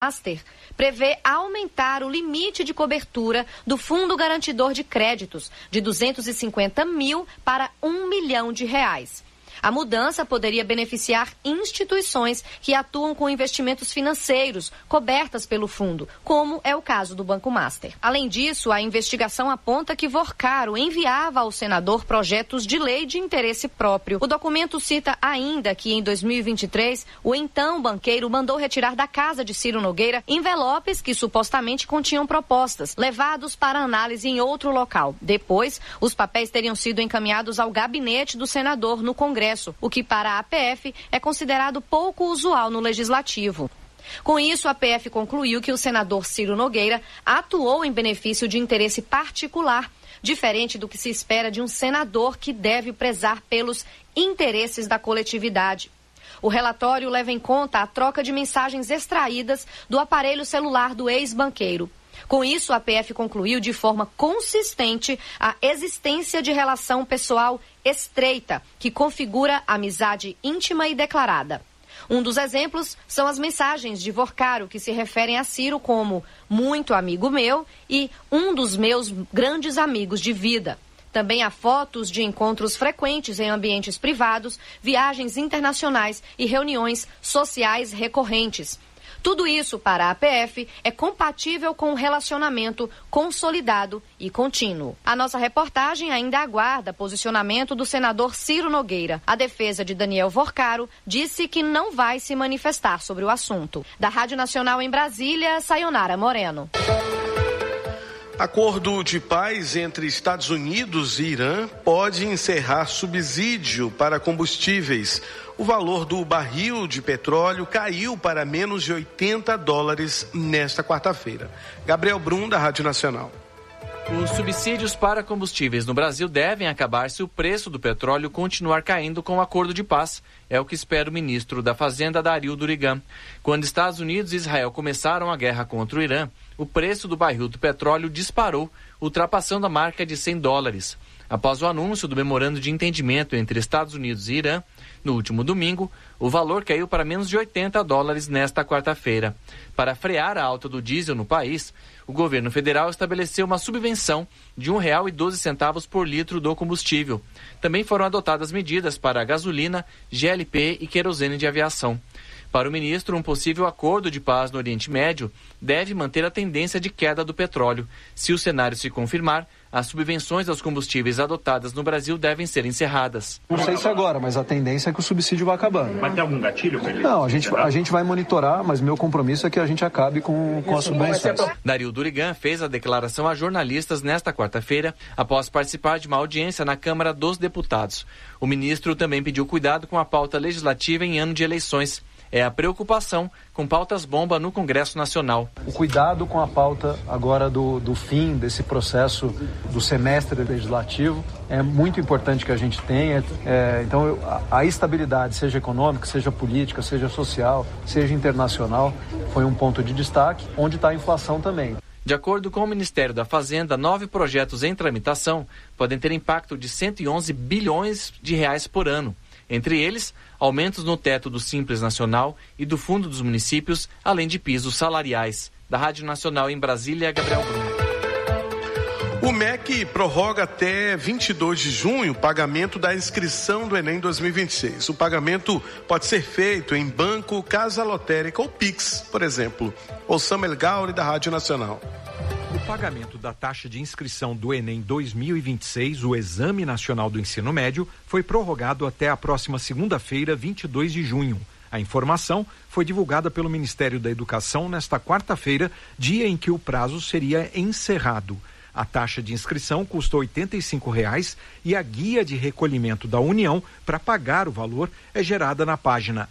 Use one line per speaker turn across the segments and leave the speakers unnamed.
Master prevê aumentar o limite de cobertura do Fundo Garantidor de Créditos de 250 mil para R$1 milhão. A mudança poderia beneficiar instituições que atuam com investimentos financeiros cobertas pelo fundo, como é o caso do Banco Master. Além disso, a investigação aponta que Vorcaro enviava ao senador projetos de lei de interesse próprio. O documento cita ainda que, em 2023, o então banqueiro mandou retirar da casa de Ciro Nogueira envelopes que supostamente continham propostas, levados para análise em outro local. Depois, os papéis teriam sido encaminhados ao gabinete do senador no Congresso, o que para a APF é considerado pouco usual no Legislativo. Com isso, a APF concluiu que o senador Ciro Nogueira atuou em benefício de interesse particular, diferente do que se espera de um senador que deve prezar pelos interesses da coletividade. O relatório leva em conta a troca de mensagens extraídas do aparelho celular do ex-banqueiro. Com isso, a APF concluiu de forma consistente a existência de relação pessoal estreita, que configura amizade íntima e declarada. Um dos exemplos são as mensagens de Vorcaro, que se referem a Ciro como muito amigo meu e um dos meus grandes amigos de vida. Também há fotos de encontros frequentes em ambientes privados, viagens internacionais e reuniões sociais recorrentes. Tudo isso, para a APF, é compatível com um relacionamento consolidado e contínuo. A nossa reportagem ainda aguarda posicionamento do senador Ciro Nogueira. A defesa de Daniel Vorcaro disse que não vai se manifestar sobre o assunto. Da Rádio Nacional em Brasília, Sayonara Moreno.
Acordo de paz entre Estados Unidos e Irã pode encerrar subsídio para combustíveis. O valor do barril de petróleo caiu para menos de $80 nesta quarta-feira. Gabriel Brum, da Rádio Nacional.
Os subsídios para combustíveis no Brasil devem acabar se o preço do petróleo continuar caindo com o acordo de paz. É o que espera o ministro da Fazenda, Dario Durigan. Quando Estados Unidos e Israel começaram a guerra contra o Irã, o preço do barril do petróleo disparou, ultrapassando a marca de $100. Após o anúncio do memorando de entendimento entre Estados Unidos e Irã, no último domingo, o valor caiu para menos de $80 nesta quarta-feira. Para frear a alta do diesel no país, o governo federal estabeleceu uma subvenção de R$ 1,12 por litro do combustível. Também foram adotadas medidas para a gasolina, GLP e querosene de aviação. Para o ministro, um possível acordo de paz no Oriente Médio deve manter a tendência de queda do petróleo. Se o cenário se confirmar, as subvenções aos combustíveis adotadas no Brasil devem ser encerradas.
Não sei se agora, mas a tendência é que o subsídio vai acabando.
Mas tem algum gatilho para ele?
Não, a gente vai monitorar, mas meu compromisso é que a gente acabe com as subvenções.
Dario Durigan fez a declaração a jornalistas nesta quarta-feira, após participar de uma audiência na Câmara dos Deputados. O ministro também pediu cuidado com a pauta legislativa em ano de eleições. É a preocupação com pautas-bomba no Congresso Nacional.
O cuidado com a pauta agora do fim desse processo do semestre legislativo é muito importante que a gente tenha. Então, a estabilidade, seja econômica, seja política, seja social, seja internacional, foi um ponto de destaque, onde está a inflação também.
De acordo com o Ministério da Fazenda, 9 projetos em tramitação podem ter impacto de R$111 bilhões por ano. Entre eles, aumentos no teto do Simples Nacional e do Fundo dos Municípios, além de pisos salariais. Da Rádio Nacional em Brasília, Gabriel Bruno.
O MEC prorroga até 22 de junho o pagamento da inscrição do Enem 2026. O pagamento pode ser feito em banco, casa lotérica ou Pix, por exemplo. Ouçama El Gauri, da Rádio Nacional.
O pagamento da taxa de inscrição do Enem 2026, o Exame Nacional do Ensino Médio, foi prorrogado até a próxima segunda-feira, 22 de junho. A informação foi divulgada pelo Ministério da Educação nesta quarta-feira, dia em que o prazo seria encerrado. A taxa de inscrição custa R$ 85,00 e a guia de recolhimento da União para pagar o valor é gerada na página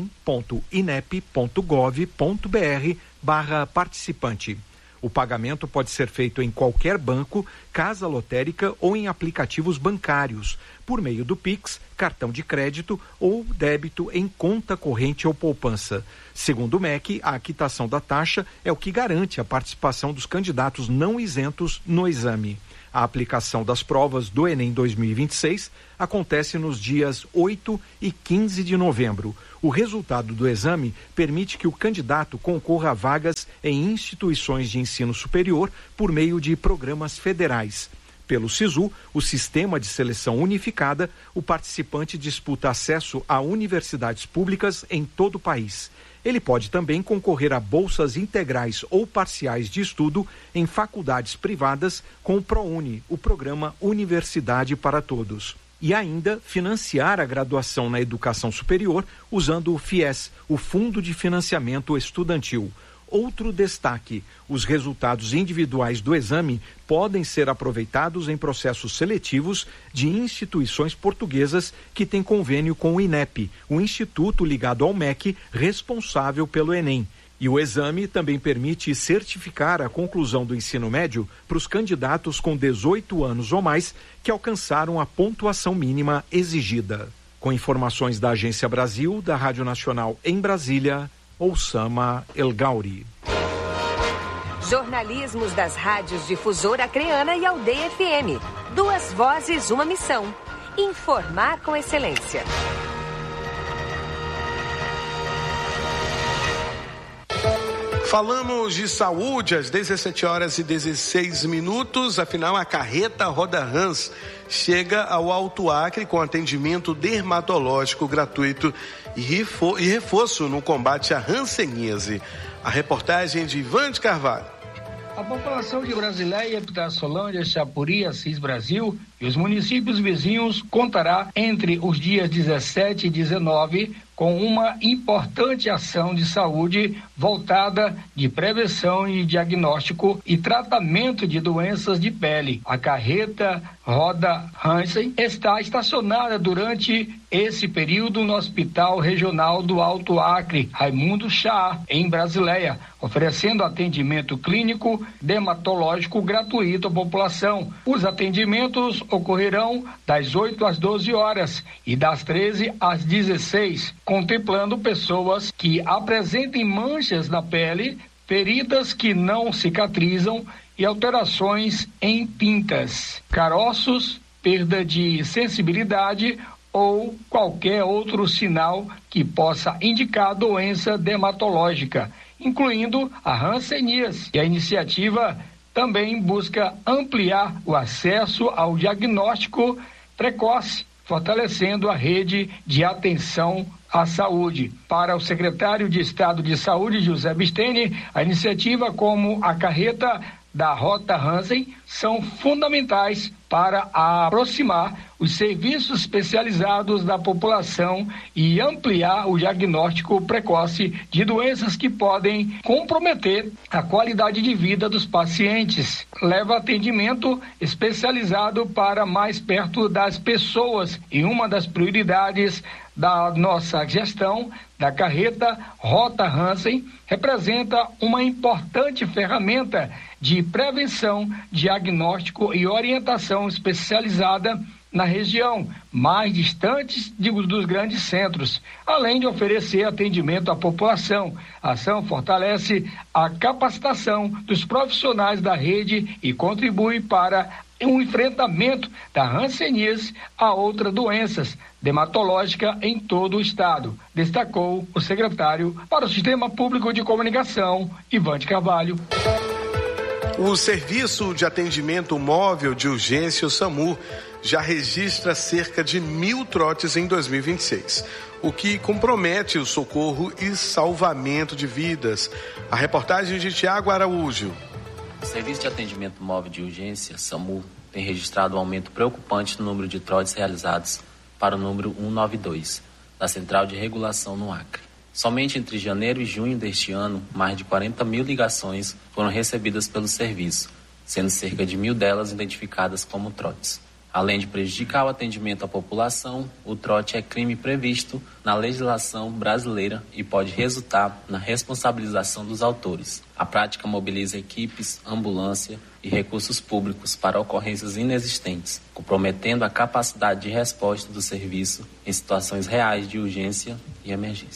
enem.inep.gov.br/participante. O pagamento pode ser feito em qualquer banco, casa lotérica ou em aplicativos bancários, por meio do Pix, cartão de crédito ou débito em conta corrente ou poupança. Segundo o MEC, a quitação da taxa é o que garante a participação dos candidatos não isentos no exame. A aplicação das provas do Enem 2026 acontece nos dias 8 e 15 de novembro. O resultado do exame permite que o candidato concorra a vagas em instituições de ensino superior por meio de programas federais. Pelo SISU, o Sistema de Seleção Unificada, o participante disputa acesso a universidades públicas em todo o país. Ele pode também concorrer a bolsas integrais ou parciais de estudo em faculdades privadas com o ProUni, o programa Universidade para Todos. E ainda financiar a graduação na educação superior usando o FIES, o Fundo de Financiamento Estudantil. Outro destaque: os resultados individuais do exame podem ser aproveitados em processos seletivos de instituições portuguesas que têm convênio com o INEP, o instituto ligado ao MEC responsável pelo Enem. E o exame também permite certificar a conclusão do ensino médio para os candidatos com 18 anos ou mais que alcançaram a pontuação mínima exigida. Com informações da Agência Brasil, da Rádio Nacional em Brasília, Oussama El Gauri.
Jornalismos das rádios Difusora Acreana e Aldeia FM. 2 vozes, uma missão. Informar com excelência.
Falamos de saúde às 17h16. Afinal, a carreta Roda Hans chega ao Alto Acre com atendimento dermatológico gratuito e reforço no combate à hanseníase. A reportagem de Ivan de Carvalho.
A população de Brasileia, Pitaçolândia, Chapuri, Assis Brasil e os municípios vizinhos contará entre os dias 17 e 19 com uma importante ação de saúde voltada de prevenção e diagnóstico e tratamento de doenças de pele. A carreta Roda Hansen está estacionada durante esse período no Hospital Regional do Alto Acre, Raimundo Chá, em Brasileia, oferecendo atendimento clínico dermatológico gratuito à população. Os atendimentos ocorrerão das 8 às 12 horas e das 13 às 16, contemplando pessoas que apresentem manchas na pele, feridas que não cicatrizam e alterações em pintas, caroços, perda de sensibilidade ou qualquer outro sinal que possa indicar doença dermatológica, incluindo a hanseníase. E a iniciativa também busca ampliar o acesso ao diagnóstico precoce, fortalecendo a rede de atenção à saúde. Para o secretário de Estado de Saúde, José Bisteni, a iniciativa como a carreta da Rota Hansen são fundamentais para aproximar os serviços especializados da população e ampliar o diagnóstico precoce de doenças que podem comprometer a qualidade de vida dos pacientes. Leva atendimento especializado para mais perto das pessoas e uma das prioridades da nossa gestão da carreta Rota Hansen representa uma importante ferramenta de prevenção, diagnóstico e orientação especializada na região mais distantes dos grandes centros, além de oferecer atendimento à população. A ação fortalece a capacitação dos profissionais da rede e contribui para um enfrentamento da hanseníase a outras doenças dermatológicas em todo o estado, destacou o secretário para o Sistema Público de Comunicação, Ivan de Carvalho.
O Serviço de Atendimento Móvel de Urgência, o SAMU, já registra cerca de 1.000 trotes em 2026, o que compromete o socorro e salvamento de vidas. A reportagem de Tiago Araújo.
O Serviço de Atendimento Móvel de Urgência, SAMU, tem registrado um aumento preocupante no número de trotes realizados para o número 192, da Central de Regulação no Acre. Somente entre janeiro e junho deste ano, mais de 40.000 ligações foram recebidas pelo serviço, sendo cerca de 1.000 delas identificadas como trotes. Além de prejudicar o atendimento à população, o trote é crime previsto na legislação brasileira e pode resultar na responsabilização dos autores. A prática mobiliza equipes, ambulância e recursos públicos para ocorrências inexistentes, comprometendo a capacidade de resposta do serviço em situações reais de urgência e emergência.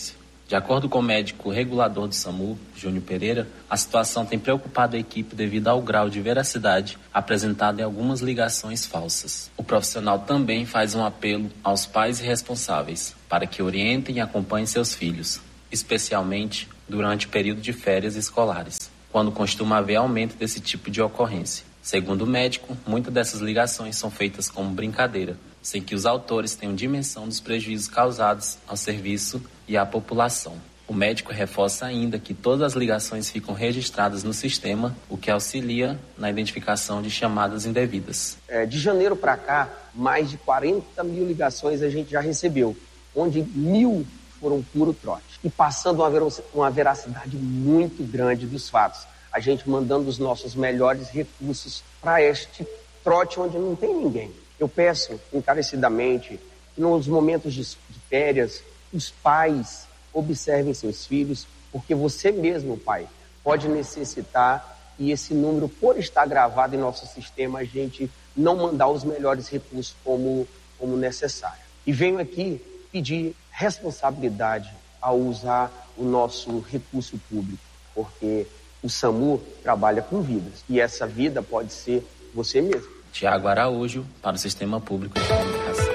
De acordo com o médico regulador do SAMU, Júnior Pereira, a situação tem preocupado a equipe devido ao grau de veracidade apresentado em algumas ligações falsas. O profissional também faz um apelo aos pais e responsáveis para que orientem e acompanhem seus filhos, especialmente durante o período de férias escolares, quando costuma haver aumento desse tipo de ocorrência. Segundo o médico, muitas dessas ligações são feitas como brincadeira, sem que os autores tenham dimensão dos prejuízos causados ao serviço e à população. O médico reforça ainda que todas as ligações ficam registradas no sistema, o que auxilia na identificação de chamadas indevidas.
De janeiro para cá, mais de 40 mil ligações a gente já recebeu, onde 1.000 foram puro trote. E passando uma veracidade muito grande dos fatos. A gente mandando os nossos melhores recursos para este trote onde não tem ninguém. Eu peço encarecidamente que nos momentos de férias, os pais observem seus filhos, porque você mesmo, pai, pode necessitar, e esse número, por estar gravado em nosso sistema, a gente não mandar os melhores recursos como necessário. E venho aqui pedir responsabilidade ao usar o nosso recurso público, porque o SAMU trabalha com vidas, e essa vida pode ser você mesmo.
Tiago Araújo, para o Sistema Público de Comunicação.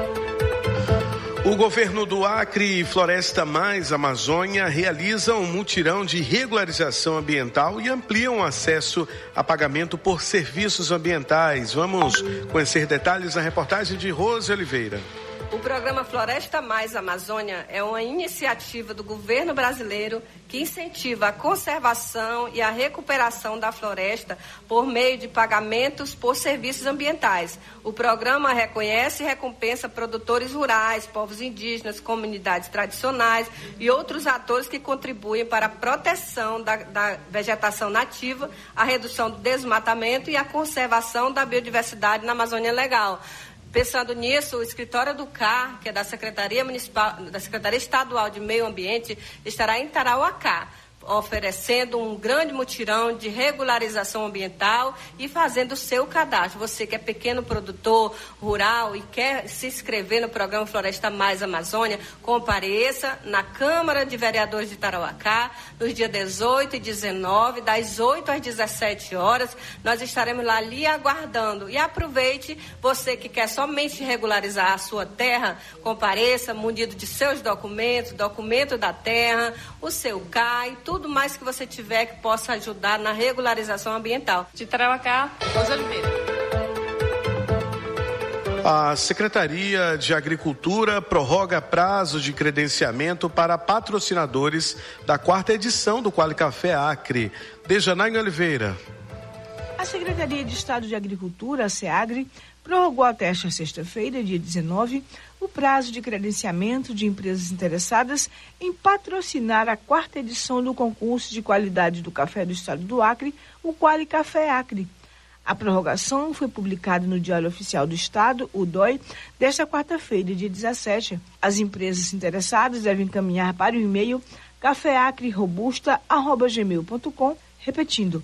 O governo do Acre e Floresta Mais Amazônia realizam um mutirão de regularização ambiental e ampliam o acesso a pagamento por serviços ambientais. Vamos conhecer detalhes na reportagem de Rose Oliveira.
O programa Floresta Mais Amazônia é uma iniciativa do governo brasileiro que incentiva a conservação e a recuperação da floresta por meio de pagamentos por serviços ambientais. O programa reconhece e recompensa produtores rurais, povos indígenas, comunidades tradicionais e outros atores que contribuem para a proteção da vegetação nativa, a redução do desmatamento e a conservação da biodiversidade na Amazônia Legal. Pensando nisso, o escritório do CAR, que é da Secretaria Estadual de Meio Ambiente, estará em Tarauacá, oferecendo um grande mutirão de regularização ambiental e fazendo o seu cadastro. Você que é pequeno produtor rural e quer se inscrever no programa Floresta Mais Amazônia, compareça na Câmara de Vereadores de Tarauacá, nos dias 18 e 19, das 8 às 17 horas. Nós estaremos lá lhe aguardando. E aproveite, você que quer somente regularizar a sua terra, compareça munido de seus documentos, documento da terra, o seu CAI, tudo mais que você tiver que possa ajudar na regularização ambiental. De Tarauacá, Rose Oliveira.
A Secretaria de Agricultura prorroga prazo de credenciamento para patrocinadores da 4ª edição do Quali Café Acre. Dejanaine Oliveira.
A Secretaria de Estado de Agricultura, a SEAGRE, prorrogou até esta sexta-feira, dia 19, o prazo de credenciamento de empresas interessadas em patrocinar a 4ª edição do concurso de qualidade do café do Estado do Acre, o Quali Café Acre. A prorrogação foi publicada no Diário Oficial do Estado, o DOI, desta quarta-feira, dia 17. As empresas interessadas devem encaminhar para o e-mail cafeacrerobusta@gmail.com, repetindo,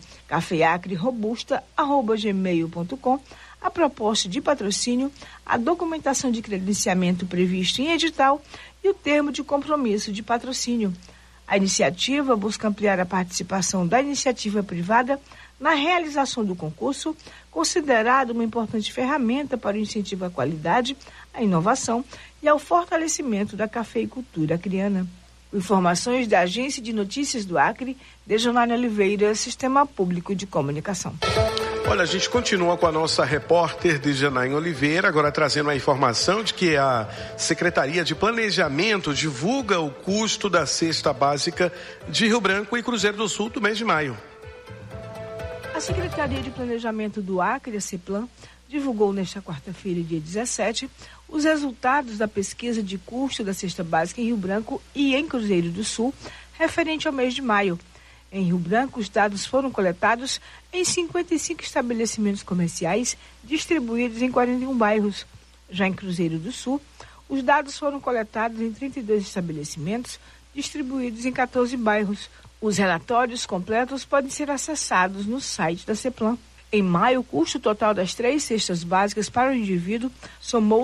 cafeacrerobusta@gmail.com, a proposta de patrocínio, a documentação de credenciamento previsto em edital e o termo de compromisso de patrocínio. A iniciativa busca ampliar a participação da iniciativa privada na realização do concurso, considerado uma importante ferramenta para o incentivo à qualidade, à inovação e ao fortalecimento da cafeicultura acreana. Informações da Agência de Notícias do Acre, Dejanaine Oliveira, Sistema Público de Comunicação.
Olha, a gente continua com a nossa repórter Dejanaine Oliveira, agora trazendo a informação de que a Secretaria de Planejamento divulga o custo da cesta básica de Rio Branco e Cruzeiro do Sul do mês de maio.
A Secretaria de Planejamento do Acre, a CEPLAN, divulgou nesta quarta-feira, dia 17, os resultados da pesquisa de custo da cesta básica em Rio Branco e em Cruzeiro do Sul, referente ao mês de maio. Em Rio Branco, os dados foram coletados em 55 estabelecimentos comerciais distribuídos em 41 bairros. Já em Cruzeiro do Sul, os dados foram coletados em 32 estabelecimentos distribuídos em 14 bairros. Os relatórios completos podem ser acessados no site da CEPLAN. Em maio, o custo total das 3 cestas básicas para o indivíduo somou R$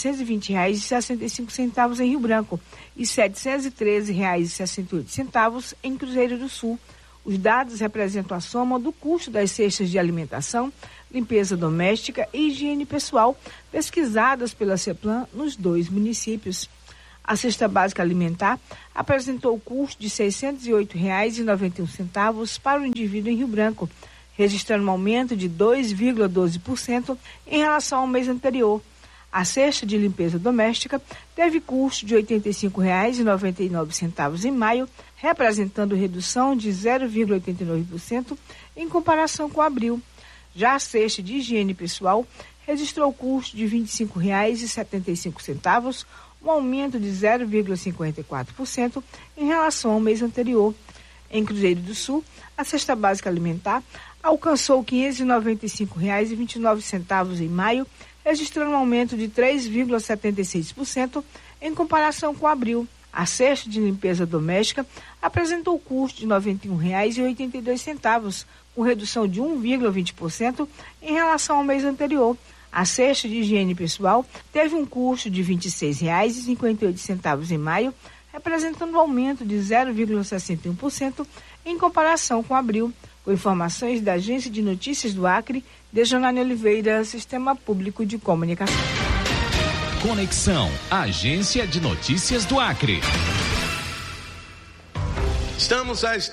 720,65 em Rio Branco e R$ 713,68 em Cruzeiro do Sul. Os dados representam a soma do custo das cestas de alimentação, limpeza doméstica e higiene pessoal pesquisadas pela CEPLAN nos 2 municípios. A cesta básica alimentar apresentou o custo de R$ 608,91 para o indivíduo em Rio Branco, registrando um aumento de 2,12% em relação ao mês anterior. A cesta de limpeza doméstica teve custo de R$ 85,99 em maio, representando redução de 0,89% em comparação com abril. Já a cesta de higiene pessoal registrou custo de R$ 25,75, um aumento de 0,54% em relação ao mês anterior. Em Cruzeiro do Sul, a cesta básica alimentar alcançou R$ 595,29 em maio, registrando um aumento de 3,76% em comparação com abril. A cesta de limpeza doméstica apresentou custo de R$ 91,82, com redução de 1,20% em relação ao mês anterior. A cesta de higiene pessoal teve um custo de R$ 26,58 em maio, representando um aumento de 0,61% em comparação com abril. Com informações da Agência de Notícias do Acre, Dejanane Oliveira, Sistema Público de Comunicação.
Conexão, Agência de Notícias do Acre.
Estamos às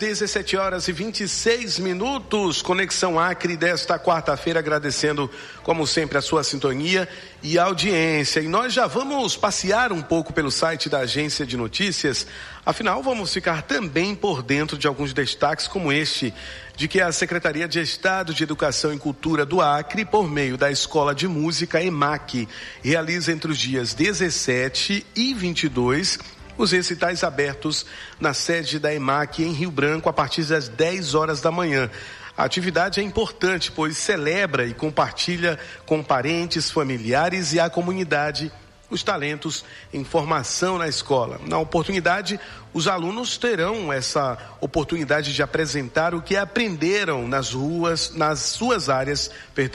17h26, Conexão Acre desta quarta-feira, agradecendo, como sempre, a sua sintonia e audiência. E nós já vamos passear um pouco pelo site da Agência de Notícias, afinal, vamos ficar também por dentro de alguns destaques como este, de que a Secretaria de Estado de Educação e Cultura do Acre, por meio da Escola de Música EMAC, realiza entre os dias 17 e 22 os recitais abertos na sede da EMAC em Rio Branco a partir das 10 horas da manhã. A atividade é importante, pois celebra e compartilha com parentes, familiares e a comunidade os talentos em formação na escola. Na oportunidade, os alunos terão essa oportunidade de apresentar o que aprenderam nas suas áreas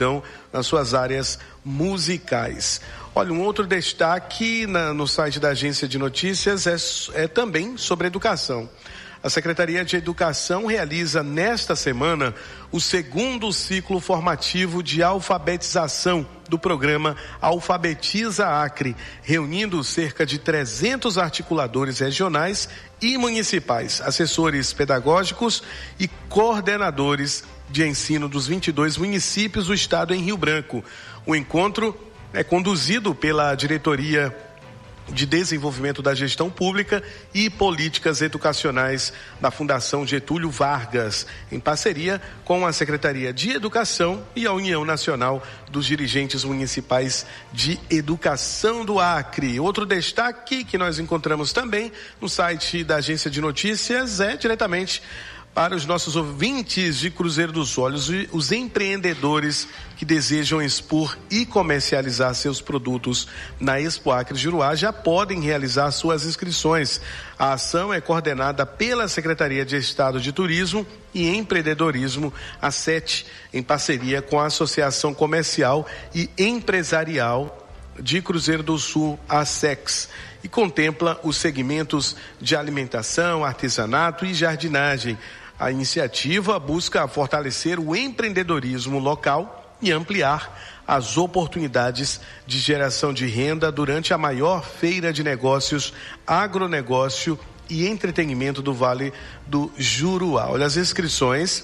musicais. Olha, um outro destaque no site da Agência de Notícias é também sobre educação. A Secretaria de Educação realiza nesta semana o 2º ciclo formativo de alfabetização do programa Alfabetiza Acre, reunindo cerca de 300 articuladores regionais e municipais, assessores pedagógicos e coordenadores de ensino dos 22 municípios do estado em Rio Branco. O encontro é conduzido pela Diretoria de Desenvolvimento da Gestão Pública e Políticas Educacionais da Fundação Getúlio Vargas, em parceria com a Secretaria de Educação e a União Nacional dos Dirigentes Municipais de Educação do Acre. Outro destaque que nós encontramos também no site da Agência de Notícias é diretamente para os nossos ouvintes de Cruzeiro dos Olhos, os empreendedores que desejam expor e comercializar seus produtos na Expo Acre Juruá já podem realizar suas inscrições. A ação é coordenada pela Secretaria de Estado de Turismo e Empreendedorismo, a SET, em parceria com a Associação Comercial e Empresarial de Cruzeiro do Sul, a SEX, e contempla os segmentos de alimentação, artesanato e jardinagem. A iniciativa busca fortalecer o empreendedorismo local e ampliar as oportunidades de geração de renda durante a maior feira de negócios, agronegócio e entretenimento do Vale do Juruá. Olha, as inscrições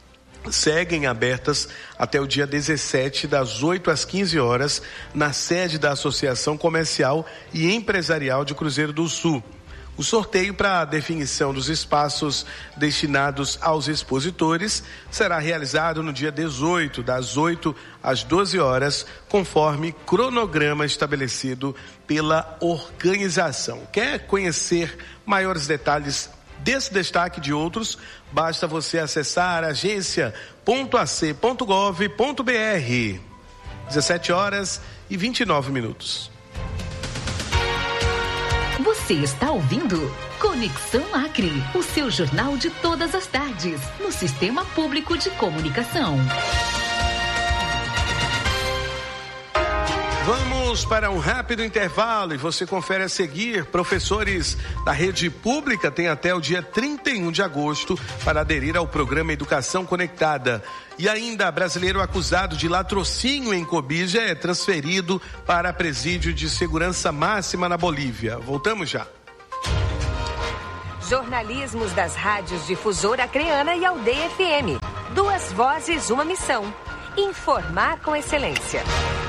seguem abertas até o dia 17, das 8 às 15 horas, na sede da Associação Comercial e Empresarial de Cruzeiro do Sul. O sorteio para a definição dos espaços destinados aos expositores será realizado no dia 18, das 8 às 12 horas, conforme cronograma estabelecido pela organização. Quer conhecer maiores detalhes desse destaque de outros? Basta você acessar agência.ac.gov.br. 17 horas e 29 minutos.
Você está ouvindo Conexão Acre, o seu jornal de todas as tardes, no Sistema Público de Comunicação.
Vamos para um rápido intervalo e você confere a seguir. Professores da rede pública têm até o dia 31 de agosto para aderir ao programa Educação Conectada. E ainda, brasileiro acusado de latrocínio em Cobija é transferido para presídio de segurança máxima na Bolívia. Voltamos já.
Jornalismos das rádios Difusora Acreana e Aldeia FM. 2 vozes, uma missão. Informar com excelência.